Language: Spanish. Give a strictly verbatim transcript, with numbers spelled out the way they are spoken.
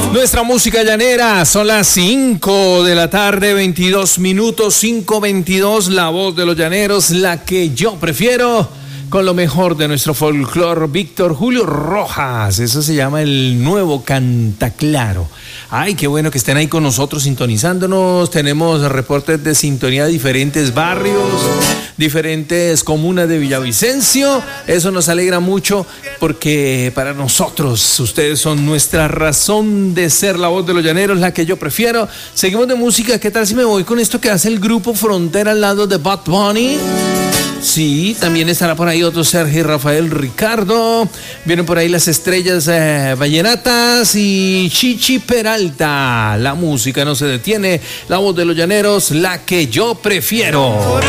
Nuestra música llanera, son las cinco de la tarde, veintidós minutos, cinco veintidós, la voz de los llaneros, la que yo prefiero, con lo mejor de nuestro folclore, Víctor Julio Rojas, eso se llama el nuevo Cantaclaro. Ay, qué bueno que estén ahí con nosotros sintonizándonos, tenemos reportes de sintonía de diferentes barrios, diferentes comunas de Villavicencio, eso nos alegra mucho porque para nosotros ustedes son nuestra razón de ser, la voz de los llaneros, la que yo prefiero. Seguimos de música, ¿qué tal si me voy con esto que hace el grupo Frontera al lado de Bad Bunny? Sí, también estará por ahí otro Sergio Rafael Ricardo, vienen por ahí las estrellas eh, vallenatas y Chichi Peralta. La música no se detiene, la voz de los llaneros, la que yo prefiero.